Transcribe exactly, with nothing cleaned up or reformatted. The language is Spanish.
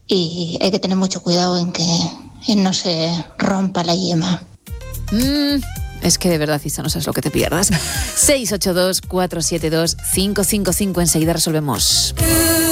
y hay que tener mucho cuidado en que en no se rompa la yema. Mm, es que de verdad, Isa, no sabes lo que te pierdas. seis ocho dos, cuatro siete dos, cinco cinco cinco. Enseguida resolvemos.